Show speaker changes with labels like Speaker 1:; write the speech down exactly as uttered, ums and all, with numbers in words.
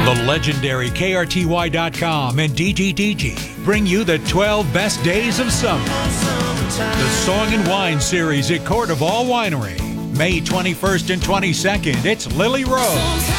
Speaker 1: The legendary K R T Y dot com and D G D G bring you the twelve best days of summer. The Song and Wine series at Court of All Winery. May twenty-first and twenty-second, it's Lily Rose.